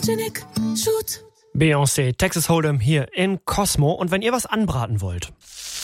Photogenic Shoot. Beyoncé, Texas Hold'em hier in Cosmo. Und wenn ihr was anbraten wollt,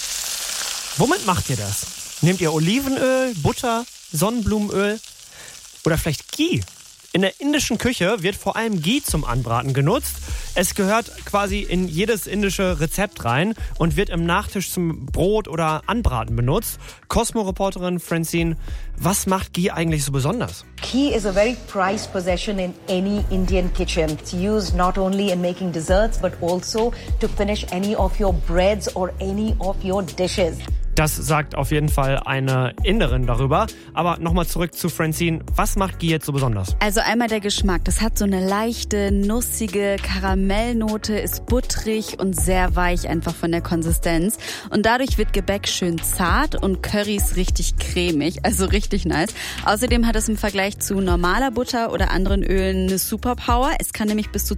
womit macht ihr das? Nehmt ihr Olivenöl, Butter, Sonnenblumenöl oder vielleicht Ghee? In der indischen Küche wird vor allem Ghee zum Anbraten genutzt. Es gehört quasi in jedes indische Rezept rein und wird im Nachtisch zum Brot oder Anbraten benutzt. Cosmo-Reporterin Francine, was macht Ghee eigentlich so besonders? Ghee is a very prized possession in any Indian kitchen. It's used not only in making desserts but also to finish any of your breads or any of your dishes. Das sagt auf jeden Fall eine Inderin darüber. Aber nochmal zurück zu Francine. Was macht Ghee jetzt so besonders? Also einmal der Geschmack. Das hat so eine leichte, nussige Karamellnote, ist butterig und sehr weich einfach von der Konsistenz. Und dadurch wird Gebäck schön zart und Currys richtig cremig, also richtig nice. Außerdem hat es im Vergleich zu normaler Butter oder anderen Ölen eine Superpower. Es kann nämlich bis zu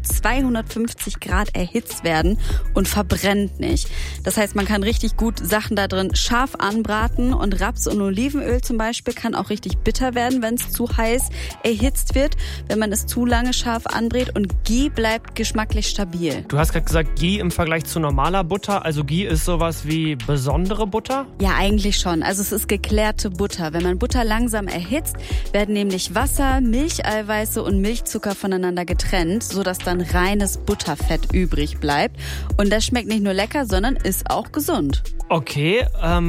250 Grad erhitzt werden und verbrennt nicht. Das heißt, man kann richtig gut Sachen da drin scharf anbraten und Raps- und Olivenöl zum Beispiel kann auch richtig bitter werden, wenn es zu heiß erhitzt wird, wenn man es zu lange scharf anbrät, und Ghee bleibt geschmacklich stabil. Du hast gerade gesagt, Ghee im Vergleich zu normaler Butter, also Ghee ist sowas wie besondere Butter? Ja, eigentlich schon. Also es ist geklärte Butter. Wenn man Butter langsam erhitzt, werden nämlich Wasser, Milcheiweiße und Milchzucker voneinander getrennt, sodass dann reines Butterfett übrig bleibt. Und das schmeckt nicht nur lecker, sondern ist auch gesund. Okay,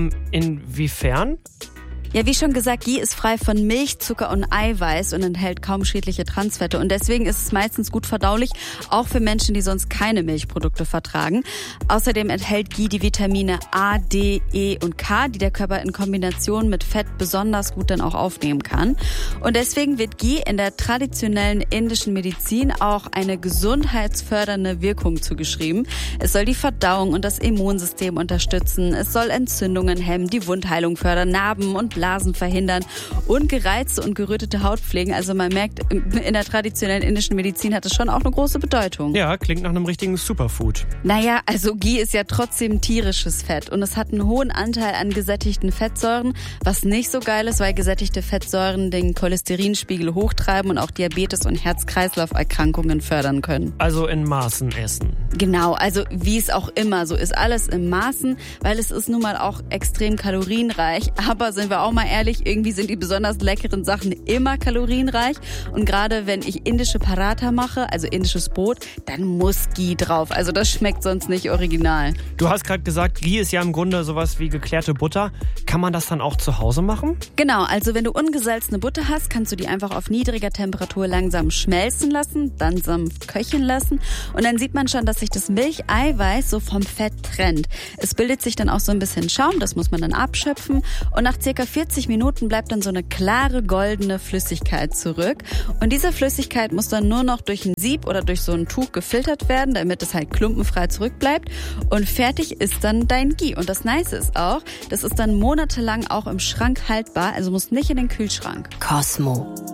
inwiefern? Ja, wie schon gesagt, Ghee ist frei von Milch, Zucker und Eiweiß und enthält kaum schädliche Transfette. Und deswegen ist es meistens gut verdaulich, auch für Menschen, die sonst keine Milchprodukte vertragen. Außerdem enthält Ghee die Vitamine A, D, E und K, die der Körper in Kombination mit Fett besonders gut dann auch aufnehmen kann. Und deswegen wird Ghee in der traditionellen indischen Medizin auch eine gesundheitsfördernde Wirkung zugeschrieben. Es soll die Verdauung und das Immunsystem unterstützen. Es soll Entzündungen hemmen, die Wundheilung fördern, Narben und Blasen verhindern und gereizte und gerötete Haut pflegen. Also man merkt, in der traditionellen indischen Medizin hat es schon auch eine große Bedeutung. Ja, klingt nach einem richtigen Superfood. Naja, also Ghee ist ja trotzdem tierisches Fett und es hat einen hohen Anteil an gesättigten Fettsäuren, was nicht so geil ist, weil gesättigte Fettsäuren den Cholesterinspiegel hochtreiben und auch Diabetes und Herz-Kreislauf-Erkrankungen fördern können. Also in Maßen essen. Genau, also wie es auch immer so ist, alles in Maßen, weil es ist nun mal auch extrem kalorienreich, aber sind wir auch mal ehrlich, irgendwie sind die besonders leckeren Sachen immer kalorienreich. Und gerade wenn ich indische Paratha mache, also indisches Brot, dann muss Ghee drauf. Also das schmeckt sonst nicht original. Du hast gerade gesagt, Ghee ist ja im Grunde sowas wie geklärte Butter. Kann man das dann auch zu Hause machen? Genau, also wenn du ungesalzene Butter hast, kannst du die einfach auf niedriger Temperatur langsam schmelzen lassen, dann sanft köcheln lassen. Und dann sieht man schon, dass sich das Milcheiweiß so vom Fett trennt. Es bildet sich dann auch so ein bisschen Schaum, das muss man dann abschöpfen. Und nach circa 40 Minuten bleibt dann so eine klare, goldene Flüssigkeit zurück. Und diese Flüssigkeit muss dann nur noch durch ein Sieb oder durch so ein Tuch gefiltert werden, damit es halt klumpenfrei zurückbleibt. Und fertig ist dann dein Ghee. Und das Nice ist auch, das ist dann monatelang auch im Schrank haltbar, also muss nicht in den Kühlschrank. Cosmo.